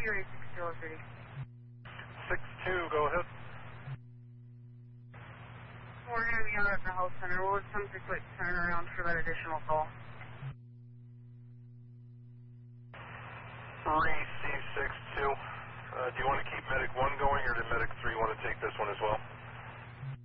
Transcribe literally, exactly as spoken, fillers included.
your A six two is ready. six two, go ahead. We're going to be out at the health center. We'll attempt a quick turnaround for that additional call. three C six two. Uh, do you want to keep Medic one going, or did Medic three want to take this one as well?